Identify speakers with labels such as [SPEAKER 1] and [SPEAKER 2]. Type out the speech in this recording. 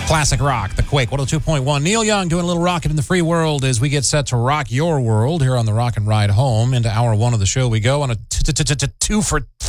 [SPEAKER 1] Classic rock, The Quake, 102.1. Neil Young doing a little rocking in the free world as we get set to rock your world here on the Rock and Ride Home. Into hour one of the show we go on a 2 for